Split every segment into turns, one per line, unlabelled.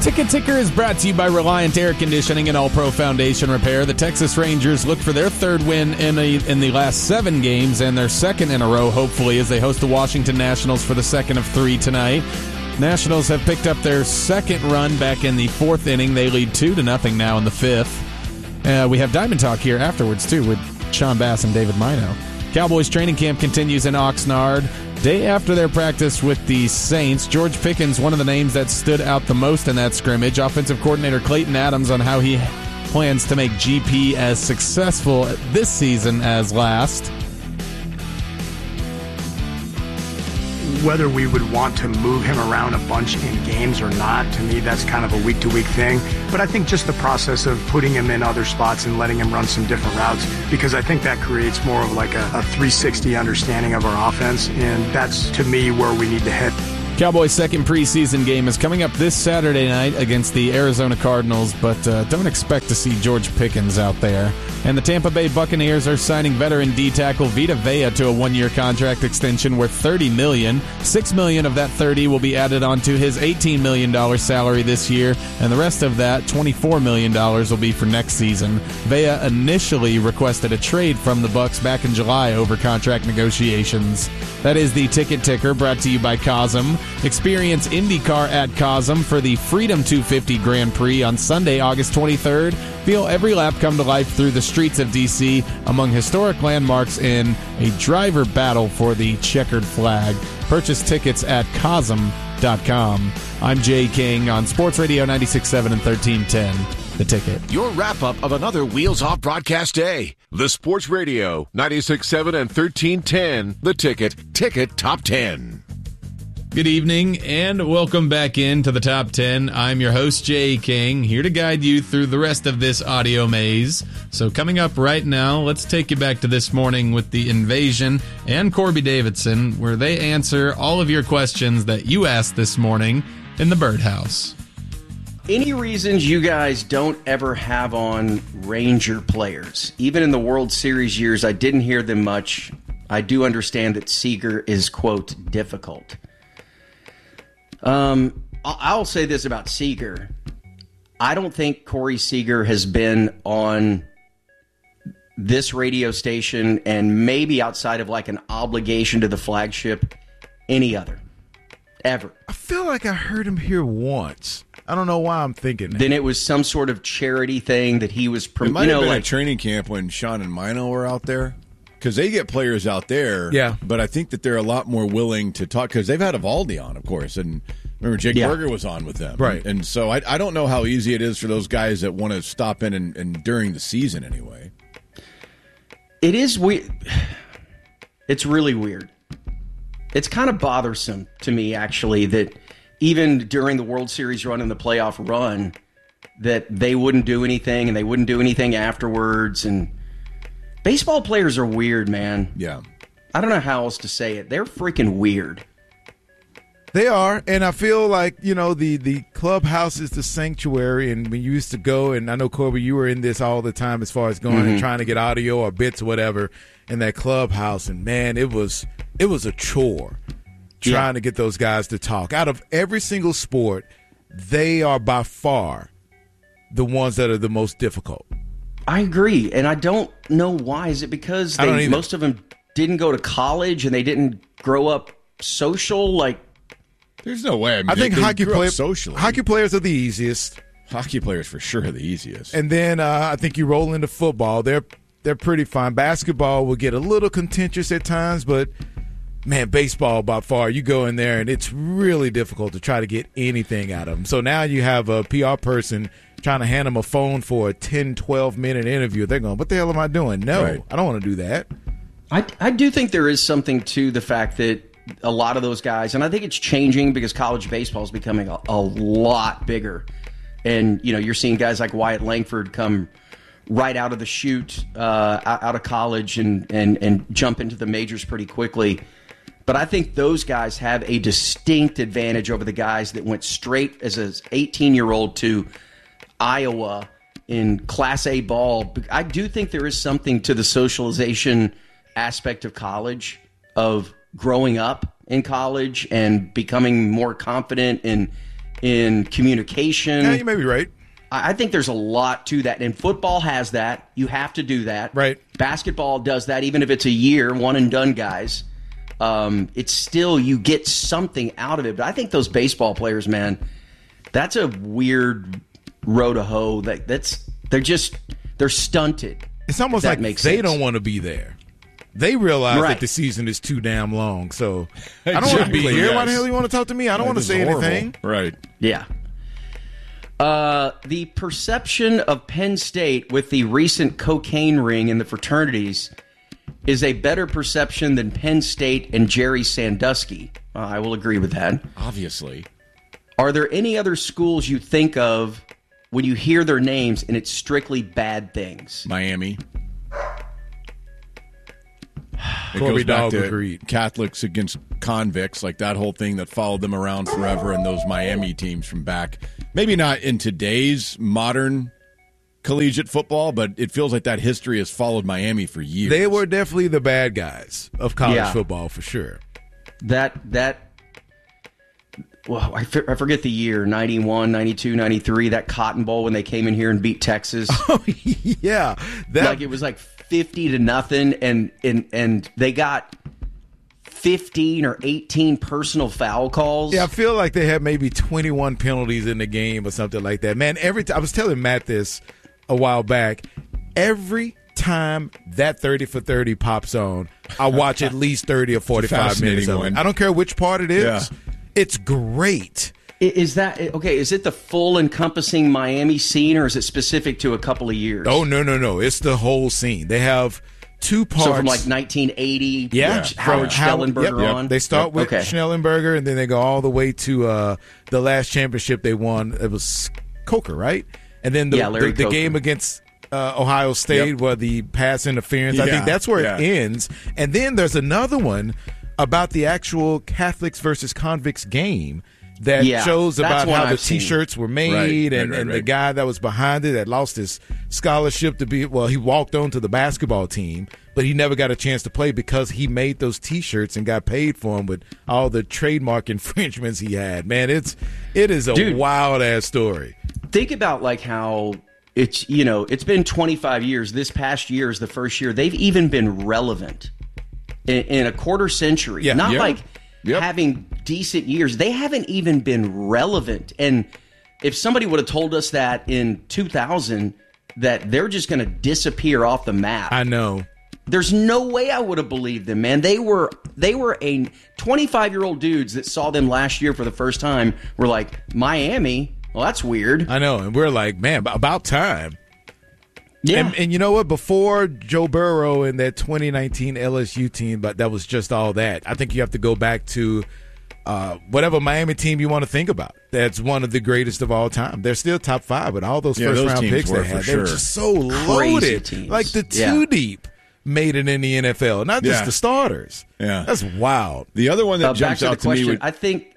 Ticket Ticker is brought to you by Reliant Air Conditioning and All Pro Foundation Repair. The Texas Rangers look for their third win in the last 7 games and their second in a row, hopefully, as they host the Washington Nationals for the second of 3 tonight. Nationals have picked up their second run back in the 4th inning. They lead 2-0 now in the 5th. We have Diamond Talk here afterwards, too, with Sean Bass and David Mino. Cowboys training camp continues in Oxnard. Day after their practice with the Saints, George Pickens, one of the names that stood out the most in that scrimmage. Offensive coordinator Clayton Adams on how he plans to make GP as successful this season as last.
Whether we would want to move him around a bunch in games or not, to me, that's kind of a week-to-week thing. But I think just the process of putting him in other spots and letting him run some different routes, because I think that creates more of like a 360 understanding of our offense, and that's, to me, where we need to head.
Cowboys' second preseason game is coming up this Saturday night against the Arizona Cardinals, but don't expect to see George Pickens out there. And the Tampa Bay Buccaneers are signing veteran D-tackle Vita Vea to a 1-year contract extension worth $30 million. $6 million of that $30 will be added onto his $18 million salary this year, and the rest of that, $24 million, will be for next season. Vea initially requested a trade from the Bucs back in July over contract negotiations. That is the Ticket Ticker, brought to you by Cosm. Experience IndyCar at Cosm for the Freedom 250 Grand Prix on Sunday, August 23rd. Feel every lap come to life through the streets of D.C. among historic landmarks in a driver battle for the checkered flag. Purchase tickets at Cosm.com. I'm Jay King on Sports Radio 96.7 and 1310. The Ticket.
Your wrap-up of another Wheels Off broadcast day. The Sports Radio 96.7 and 1310. The Ticket Top 10.
Good evening, and welcome back into the Top 10. I'm your host, Jay King, here to guide you through the rest of this audio maze. So coming up right now, let's take you back to this morning with The Invasion and Corby Davidson, where they answer all of your questions that you asked this morning in the Birdhouse.
Any reasons you guys don't ever have on Ranger players? Even in the World Series years, I didn't hear them much. I do understand that Seager is, quote, difficult. I'll say this about Seager. I don't think Corey Seager has been on this radio station, and maybe outside of like an obligation to the flagship, any other. Ever.
I feel like I heard him here once. I don't know why I'm thinking that.
Then it was some sort of charity thing that he was...
It might have been a training camp when Sean and Mino were out there. Because they get players out there,
yeah.
But I think that they're a lot more willing to talk, because they've had Evaldi on, of course, and remember Jake Berger was on with them.
Right.
And so I don't know how easy it is for those guys that want to stop in and during the season anyway.
It is weird. It's really weird. It's kind of bothersome to me, actually, that even during the World Series run and the playoff run, that they wouldn't do anything, and they wouldn't do anything afterwards, and baseball players are weird, man.
Yeah.
I don't know how else to say it. They're freaking weird.
They are, and I feel like, you know, the clubhouse is the sanctuary, and we used to go, and I know, Corby, you were in this all the time as far as going and trying to get audio or bits or whatever in that clubhouse, and, man, it was a chore trying to get those guys to talk. Out of every single sport, they are by far the ones that are the most difficult.
I agree, and I don't know why. Is it because most of them didn't go to college and they didn't grow up social? Like,
there's no way.
I think hockey players are the easiest.
Hockey players for sure are the easiest.
And then I think you roll into football. They're pretty fine. Basketball will get a little contentious at times, but man, baseball by far, you go in there and it's really difficult to try to get anything out of them. So now you have a PR person trying to hand them a phone for a 10, 12-minute interview. They're going, what the hell am I doing? No, right. I don't want to do that.
I do think there is something to the fact that a lot of those guys, and I think it's changing because college baseball is becoming a lot bigger. And, you know, you're seeing guys like Wyatt Langford come right out of the chute, out of college and jump into the majors pretty quickly. But I think those guys have a distinct advantage over the guys that went straight as an 18-year-old to Iowa in Class A ball. I do think there is something to the socialization aspect of college, of growing up in college and becoming more confident in in communication.
Yeah, you may be right.
I think there's a lot to that. And football has that. You have to do that.
Right.
Basketball does that, even if it's a year, one and done guys. It's still, you get something out of it. But I think those baseball players, man, that's a weird row to hoe. They're stunted.
It's almost like they don't want to be there. They realize that the season is too damn long. So I don't want to be here. Why the hell you want to talk to me? I don't want to say anything.
Right.
Yeah. The perception of Penn State with the recent cocaine ring in the fraternities is a better perception than Penn State and Jerry Sandusky. I will agree with that.
Obviously.
Are there any other schools you think of when you hear their names and it's strictly bad things?
Miami. It
Corby
goes back
Dog
to
agreed.
Catholics against convicts, like that whole thing that followed them around forever, and those Miami teams from back. Maybe not in today's modern collegiate football, but it feels like that history has followed Miami for years.
They were definitely the bad guys of college football for sure.
Well, I forget the year, 91, 92, 93, that Cotton Bowl when they came in here and beat Texas.
Oh, yeah.
It was like 50-0, and they got 15 or 18 personal foul calls.
Yeah, I feel like they had maybe 21 penalties in the game or something like that. Man, every time I was telling Matt this a while back, every time that 30 for 30 pops on, I watch at least 30 or 45 minutes of it. I don't care which part it is. Yeah. It's great.
Is that okay? Is it the full encompassing Miami scene, or is it specific to a couple of years?
Oh, no. It's the whole scene. They have two parts.
So from like 1980, Howard Schnellenberger on?
They start with Schnellenberger, and then they go all the way to the last championship they won. It was Coker, right? And then the game against Ohio State where the pass interference. I think that's where it ends. And then there's another one about the actual Catholics versus convicts game that shows about how the T-shirts were made and the guy that was behind it that lost his scholarship he walked on to the basketball team, but he never got a chance to play because he made those T-shirts and got paid for them with all the trademark infringements he had. Man, it is a wild-ass story.
Think about like how it's been 25 years. This past year is the first year they've even been relevant in a quarter century. Having decent years. They haven't even been relevant. And if somebody would have told us that in 2000, that they're just going to disappear off the map.
I know.
There's no way I would have believed them, man. They were a 25-year-old dudes that saw them last year for the first time were like, Miami? Well, that's weird.
I know. And we're like, man, about time.
Yeah.
And you know what? Before Joe Burrow and that 2019 LSU team, but that was just all that. I think you have to go back to whatever Miami team you want to think about. That's one of the greatest of all time. They're still top 5 with all those first-round picks they had. They were just so loaded. Like the two deep made it in the NFL, not just the starters.
Yeah.
That's wild.
The other one that jumps out to me
I think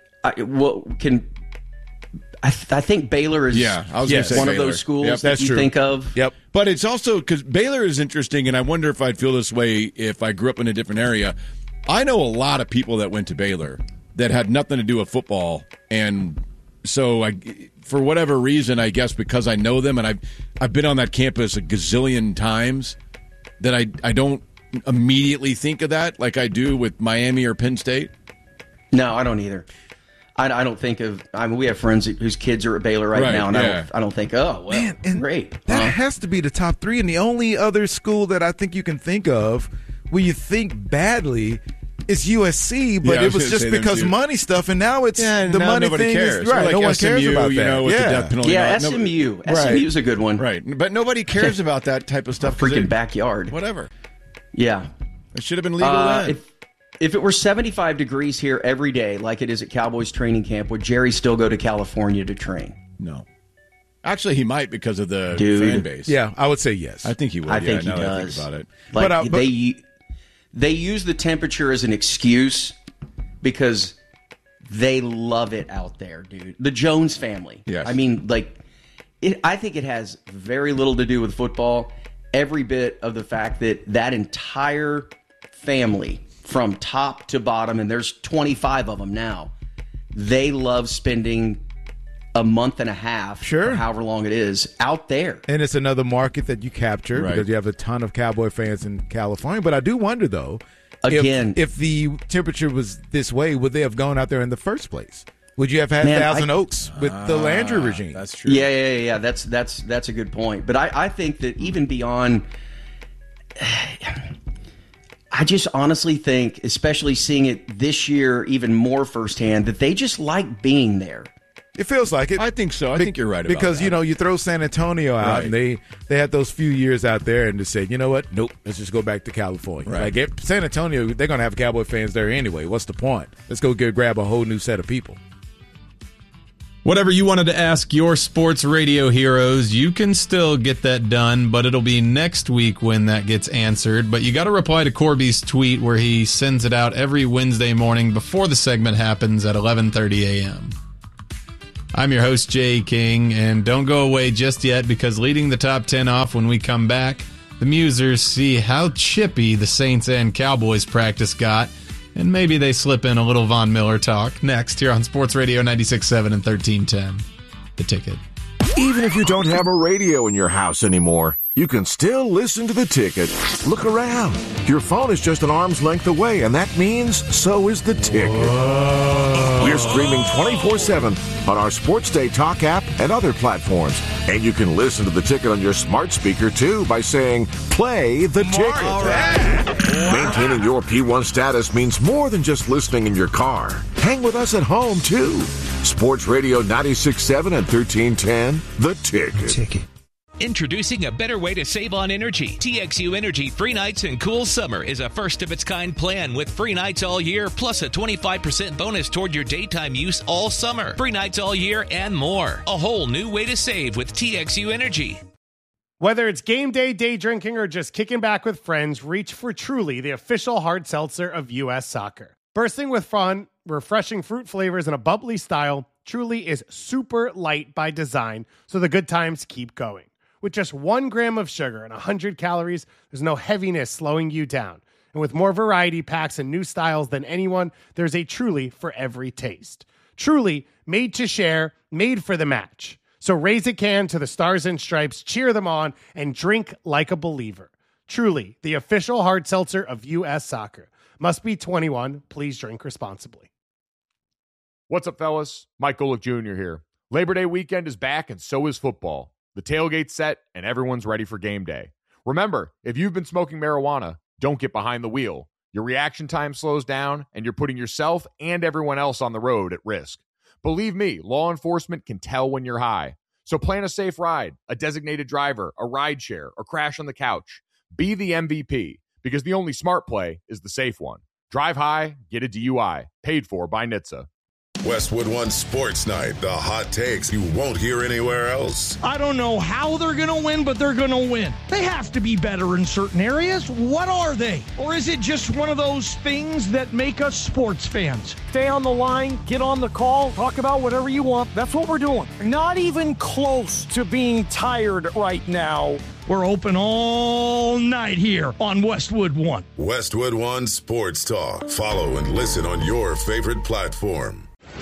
I think Baylor is one of those schools that you think of.
Yep.
But it's also because Baylor is interesting, and I wonder if I'd feel this way if I grew up in a different area. I know a lot of people that went to Baylor that had nothing to do with football, and so for whatever reason, I guess because I know them and I've been on that campus a gazillion times, that I don't immediately think of that like I do with Miami or Penn State.
No, I don't either. I don't think of. I mean, we have friends whose kids are at Baylor right now, and I don't think, oh, well, man, great.
That has to be the top 3, and the only other school that I think you can think of where you think badly is USC, but it was just because money stuff, and now it's the money thing.
Cares.
Right,
like
no one cares about that.
With the death penalty.
Yeah, SMU. SMU's a good one.
Right, but nobody cares about that type of stuff.
Freaking backyard.
Whatever.
Yeah.
It should have been legal then.
If it were 75 degrees here every day, like it is at Cowboys training camp, would Jerry still go to California to train?
No. Actually, he might because of the fan base.
Yeah, I would say yes.
I think he would.
I think he does.
I think about it.
Like, they use the temperature as an excuse because they love it out there, dude. The Jones family.
Yes.
I mean, I think it has very little to do with football. Every bit of the fact that entire family, from top to bottom, and there's 25 of them now, they love spending a month and a half,
sure,
or however long it is, out there.
And it's another market that you capture
right,
because you have a ton of Cowboy fans in California. But I do wonder, though,
again,
if the temperature was this way, would they have gone out there in the first place? Would you have had Thousand Oaks with the Landry regime?
That's true.
Yeah. That's a good point. But I think that even beyond, I just honestly think, especially seeing it this year even more firsthand, that they just like being there.
It feels like it.
I think so. I think you're right about
because
that.
you throw San Antonio out,
right,
and they had those few years out there, and just said, you know what? Nope, let's just go back to California.
Right.
Like San Antonio, they're going to have Cowboy fans there anyway. What's the point? Let's go grab a whole new set of people.
Whatever you wanted to ask your sports radio heroes, you can still get that done, but it'll be next week when that gets answered. But you got to reply to Corby's tweet where he sends it out every Wednesday morning before the segment happens at 11:30 a.m. I'm your host, Jay King, and don't go away just yet because leading the top 10 off when we come back, the Musers see how chippy the Saints and Cowboys practice got, and maybe they slip in a little Von Miller talk next here on Sports Radio 96.7 and 1310. The Ticket.
Even if you don't have a radio in your house anymore, you can still listen to The Ticket. Look around. Your phone is just an arm's length away, and that means so is The Ticket. We're streaming 24/7 on our Sports Day Talk app and other platforms. And you can listen to The Ticket on your smart speaker, too, by saying, play The Ticket.
Right.
Maintaining your P1 status means more than just listening in your car. Hang with us at home, too. Sports Radio 96.7 and 1310, The Ticket.
Introducing a better way to save on energy. TXU Energy Free Nights and Cool Summer is a first-of-its-kind plan with free nights all year, plus a 25% bonus toward your daytime use all summer. Free nights all year and more. A whole new way to save with TXU Energy.
Whether it's game day drinking, or just kicking back with friends, reach for Truly, the official hard seltzer of U.S. Soccer. Bursting with fun, refreshing fruit flavors, and a bubbly style, Truly is super light by design, so the good times keep going. With just 1 gram of sugar and 100 calories, there's no heaviness slowing you down. And with more variety packs and new styles than anyone, there's a Truly for every taste. Truly, made to share, made for the match. So raise a can to the Stars and Stripes, cheer them on, and drink like a believer. Truly, the official hard seltzer of U.S. Soccer. Must be 21. Please drink responsibly.
What's up, fellas? Mike Golick Jr. here. Labor Day weekend is back, and so is football. The tailgate's set, and everyone's ready for game day. Remember, if you've been smoking marijuana, don't get behind the wheel. Your reaction time slows down, and you're putting yourself and everyone else on the road at risk. Believe me, law enforcement can tell when you're high. So plan a safe ride, a designated driver, a ride share, or crash on the couch. Be the MVP, because the only smart play is the safe one. Drive high, get a DUI. Paid for by NHTSA.
Westwood One Sports Night, the hot takes you won't hear anywhere else.
I don't know how they're going to win, but they're going to win. They have to be better in certain areas. What are they? Or is it just one of those things that make us sports fans? Stay on the line, get on the call, talk about whatever you want. That's what we're doing. Not even close to being tired right now. We're open all night here on Westwood One.
Westwood One Sports Talk. Follow and listen on your favorite platform.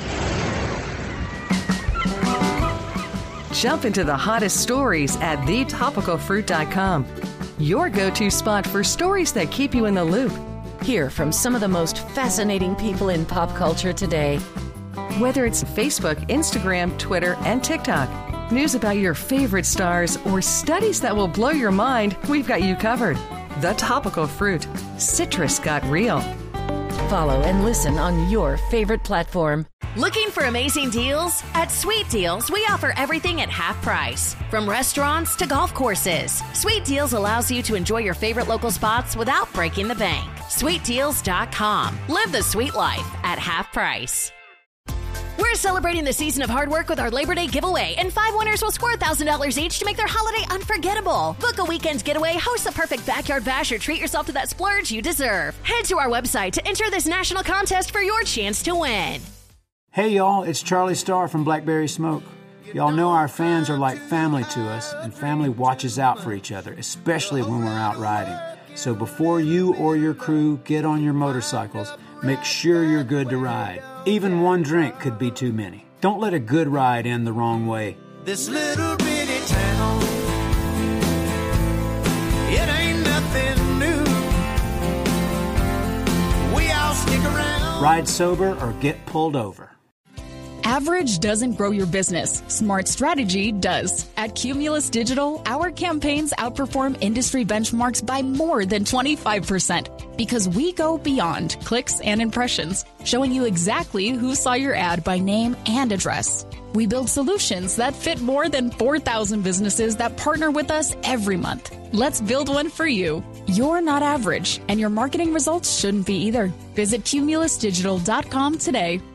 Jump into the hottest stories at thetopicalfruit.com. Your go-to spot for stories that keep you in the loop.
Hear from some of the most fascinating people in pop culture today.
Whether it's Facebook, Instagram, Twitter, and TikTok, news about your favorite stars, or studies that will blow your mind, we've got you covered. The Topical Fruit. Citrus got real.
Follow and listen on your favorite platform.
Looking for amazing deals? At Sweet Deals, we offer everything at half price. From restaurants to golf courses, Sweet Deals allows you to enjoy your favorite local spots without breaking the bank. SweetDeals.com. Live the sweet life at half price. We're celebrating the season of hard work with our Labor Day giveaway, and 5 winners will score $1,000 each to make their holiday unforgettable. Book a weekend getaway, host the perfect backyard bash, or treat yourself to that splurge you deserve. Head to our website to enter this national contest for your chance to win.
Hey y'all, it's Charlie Starr from Blackberry Smoke. Y'all know our fans are like family to us, and family watches out for each other, especially when we're out riding. So before you or your crew get on your motorcycles, make sure you're good to ride. Even one drink could be too many. Don't let a good ride end the wrong way.
This little bitty town, it ain't nothing new. We all stick around.
Ride sober or get pulled over.
Average doesn't grow your business. Smart strategy does. At Cumulus Digital, our campaigns outperform industry benchmarks by more than 25% because we go beyond clicks and impressions, showing you exactly who saw your ad by name and address. We build solutions that fit more than 4,000 businesses that partner with us every month. Let's build one for you. You're not average, and your marketing results shouldn't be either. Visit cumulusdigital.com today